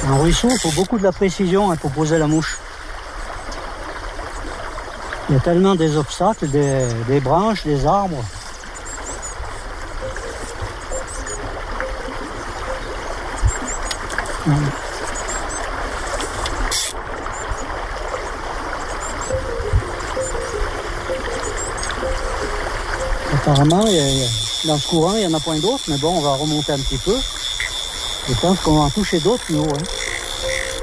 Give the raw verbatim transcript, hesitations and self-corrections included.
Un ruisseau, il faut beaucoup de la précision hein, pour poser la mouche. Il y a tellement des obstacles, des, des branches, des arbres. Hum. Apparemment, il y a, il y a, dans ce courant, il y en a point d'autres, mais bon, on va remonter un petit peu. Je pense qu'on va en toucher d'autres plus haut. Hein.